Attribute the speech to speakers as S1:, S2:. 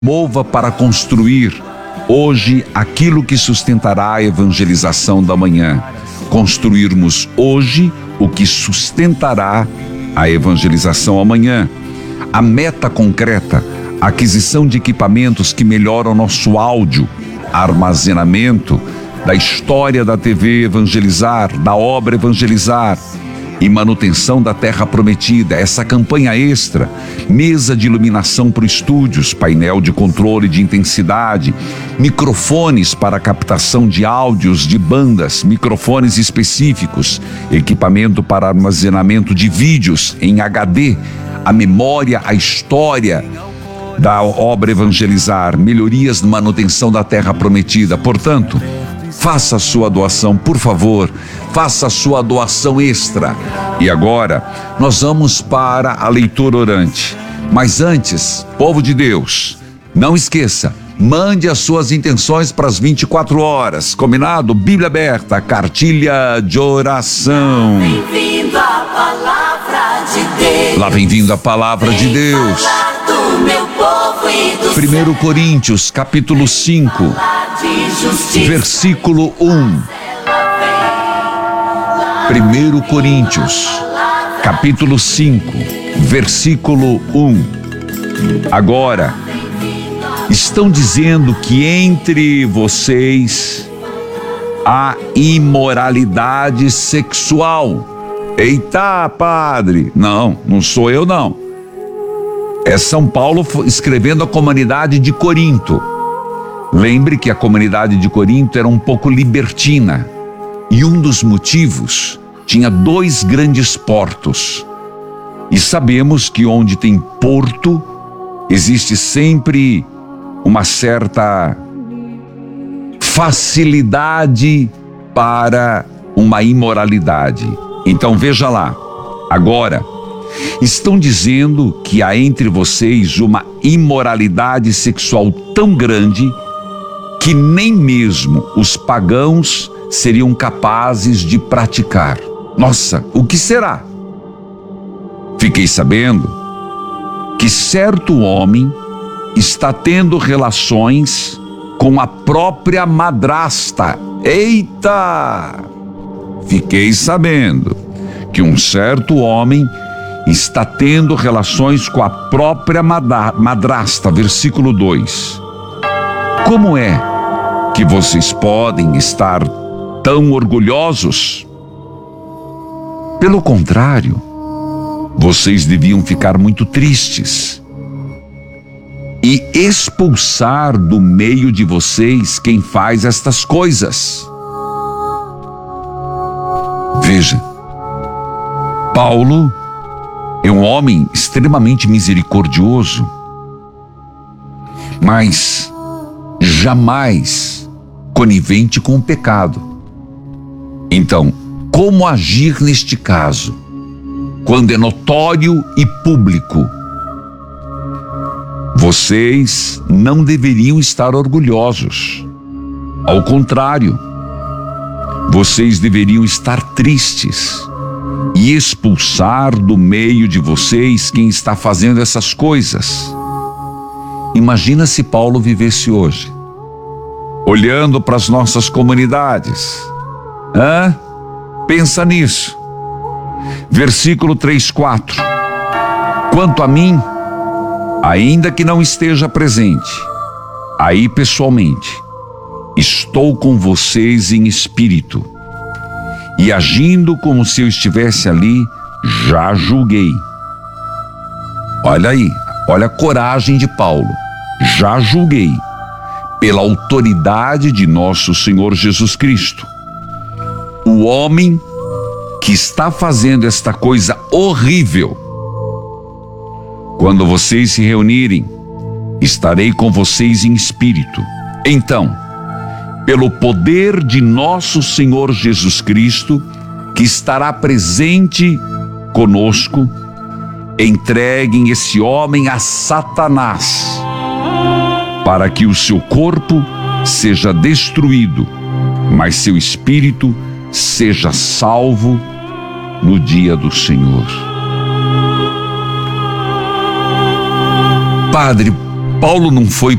S1: Mova para construir hoje aquilo que sustentará a evangelização da manhã. Construirmos hoje o que sustentará a evangelização amanhã. A meta concreta, a aquisição de equipamentos que melhoram nosso áudio, armazenamento da história da TV Evangelizar, da obra Evangelizar e manutenção da Terra Prometida. Essa campanha extra, mesa de iluminação para estúdios, painel de controle de intensidade, microfones para captação de áudios de bandas, microfones específicos, equipamento para armazenamento de vídeos em HD, a memória, a história da obra Evangelizar, melhorias na manutenção da Terra Prometida. Portanto, faça a sua doação, por favor, faça a sua doação extra. E agora, nós vamos para a leitura orante. Mas antes, povo de Deus, não esqueça, mande as suas intenções para as 24 horas, combinado? Bíblia aberta, cartilha de oração.
S2: Bem-vindo à palavra de Deus.
S1: Lá vem vindo a palavra de Deus.
S2: Do meu povo e do
S1: 1 Coríntios, capítulo 5. Versículo 1. 1 Coríntios, capítulo 5, versículo 1. Agora, estão dizendo que entre vocês há imoralidade sexual. Eita, padre! Não sou eu não. É São Paulo escrevendo à comunidade de Corinto. Lembre que a comunidade de Corinto era um pouco libertina. E um dos motivos, tinha 2 grandes portos. E sabemos que onde tem porto, existe sempre uma certa facilidade para uma imoralidade. Então veja lá, agora, estão dizendo que há entre vocês uma imoralidade sexual tão grande que nem mesmo os pagãos seriam capazes de praticar. Nossa, o que será? Fiquei sabendo que certo homem está tendo relações com a própria madrasta. Eita! Fiquei sabendo que um certo homem está tendo relações com a própria madrasta. Versículo 2. Como é que vocês podem estar tão orgulhosos? Pelo contrário, vocês deviam ficar muito tristes e expulsar do meio de vocês quem faz estas coisas. Veja, Paulo é um homem extremamente misericordioso, mas jamais conivente com o pecado. Então, como agir neste caso, quando é notório e público? Vocês não deveriam estar orgulhosos. Ao contrário, vocês deveriam estar tristes e expulsar do meio de vocês quem está fazendo essas coisas. Imagina se Paulo vivesse hoje, olhando para as nossas comunidades. Pensa nisso. Versículo 3, 4. Quanto a mim, ainda que não esteja presente, aí pessoalmente, estou com vocês em espírito, e agindo como se eu estivesse ali, já julguei. Olha aí, olha a coragem de Paulo. Já julguei, pela autoridade de nosso Senhor Jesus Cristo, o homem que está fazendo esta coisa horrível. Quando vocês se reunirem, estarei com vocês em espírito. Então, pelo poder de nosso Senhor Jesus Cristo, que estará presente conosco, entreguem esse homem a Satanás, para que o seu corpo seja destruído, mas seu espírito seja salvo no dia do Senhor. Padre, Paulo não foi